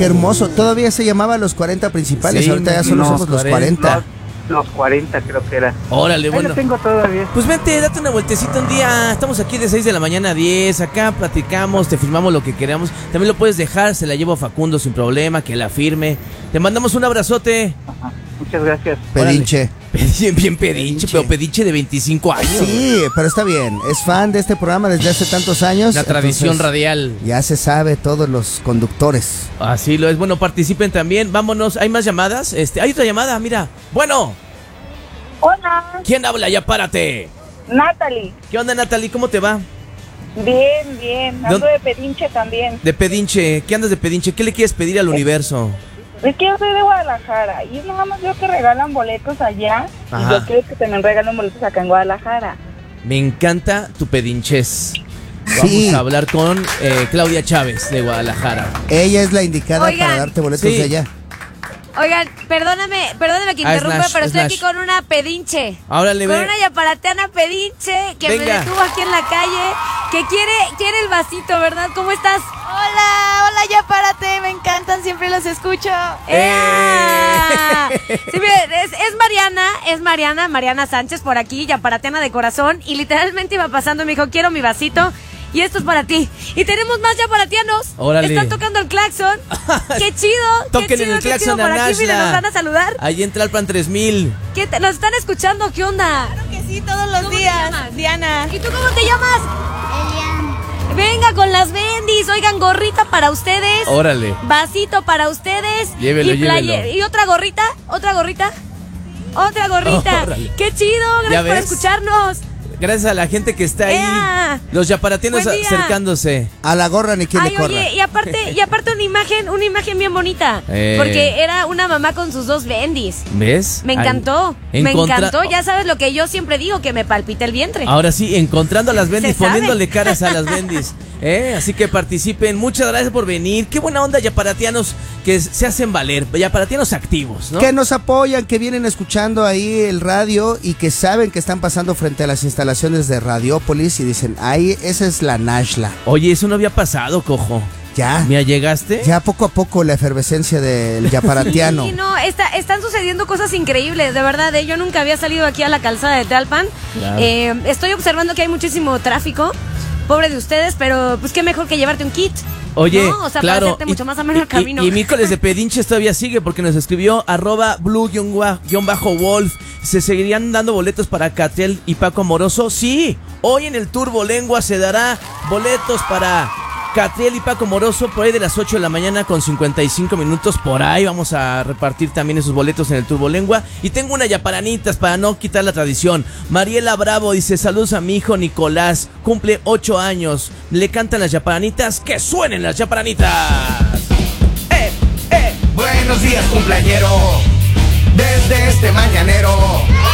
qué hermoso. Todavía se llamaba Los 40 Principales, Sí, ahorita ya solo somos los 40. Los 40 creo que era. Órale, Ahí bueno. lo tengo todavía. Pues vente, date una vueltecita un día. Estamos aquí de 6 de la mañana a 10. Acá platicamos, te firmamos lo que queramos. También lo puedes dejar, se la llevo a Facundo sin problema, que la firme. Te mandamos un abrazote. Ajá. Muchas gracias. Pedinche. Bien pedinche, pero pedinche de 25 años. Sí, pero está bien. Es fan de este programa desde hace tantos años. Una tradición entonces, radial. Ya se sabe todos los conductores. Así lo es. Bueno, participen también. Vámonos. ¿Hay más llamadas? Hay otra llamada, mira. Bueno. Hola, ¿Quién habla? Ya párate. Natalie. ¿Qué onda, Natalie? ¿Cómo te va? Bien. Ando de pedinche también. De pedinche. ¿Qué andas de pedinche? ¿Qué le quieres pedir al universo? Es que yo soy de Guadalajara y nada más veo que regalan boletos allá. Ajá. Y yo quiero que también regalen boletos acá en Guadalajara. Me encanta tu pedinches. Sí. Vamos a hablar con Claudia Chávez de Guadalajara. Ella es la indicada Oigan. para darte boletos Sí. de allá. Oigan, perdóname que Ah, es interrumpa, Nash, pero es estoy Nash. aquí con una pedinche. Ahora le Con ve. una yaparateana pedinche que Venga. me detuvo aquí en la calle, que quiere el vasito, ¿verdad? ¿Cómo estás? Hola, ya párate, me encantan, siempre los escucho. ¡Ea! Sí, miren, es Mariana Sánchez por aquí, yaparateana de corazón, y literalmente iba pasando y me dijo, quiero mi vasito. Y esto es para ti. Y tenemos más yaparatianos. Órale. Están tocando el claxon. ¡Qué chido! Toquen qué chido, en el qué claxon chido. a Por aquí, miren, Nashla. nos van a saludar. Ahí entra el plan 3000. ¿Nos están escuchando? ¿Qué onda? Claro que sí, todos los ¿Cómo te días. llamas? Diana. ¿Y tú cómo te llamas? Venga con las bendis. Oigan, gorrita para ustedes. Órale. Vasito para ustedes. Llévelo, y llévelo. ¿Y otra gorrita? ¿Otra gorrita? ¡Otra gorrita! Órale. ¡Qué chido! ¿Ya Gracias por ves? escucharnos. Gracias a la gente que está ahí. ¡Ea! Los yaparatianos Buen día. acercándose. A la gorra ni quien Ay, le corra. oye, y aparte una imagen bien bonita. Porque era una mamá con sus dos bendis. ¿Ves? Me encantó, Ahí, me encontra- encantó. Ya sabes lo que yo siempre digo, que me palpita el vientre. Ahora sí, encontrando a las bendis, Se sabe. poniéndole caras a las bendis. Así que participen. Muchas gracias por venir. Qué buena onda, yaparatianos que se hacen valer. Yaparatianos activos, ¿no? Que nos apoyan, que vienen escuchando ahí el radio y que saben que están pasando frente a las instalaciones de Radiópolis y dicen, ay, esa es la Nashla. Oye, eso no había pasado, cojo. Ya, ¿Me llegaste? ya poco a poco la efervescencia del yaparatiano. Sí, no, están sucediendo cosas increíbles, de verdad. Yo nunca había salido aquí a la calzada de Tlalpan. Claro. Estoy observando que hay muchísimo tráfico. Pobre de ustedes, pero pues qué mejor que llevarte un kit. Oye, No, o sea, claro, para hacerte mucho más ameno el camino. Y miércoles de pedinches todavía sigue porque nos escribió @blue_wolf. ¿Se seguirían dando boletos para Catriel y Paco Amoroso? Sí, hoy en el Turbo Lengua se dará boletos para Catriel y Paco Amoroso por ahí de las 8 de la mañana con 55 minutos. Por ahí vamos a repartir también esos boletos en el Turbo Lengua. Y tengo una yaparanitas para no quitar la tradición. Mariela Bravo dice, saludos a mi hijo Nicolás, cumple 8 años. Le cantan las yaparanitas, que suenen las yaparanitas. Buenos días, cumpleañero. Desde este mañanero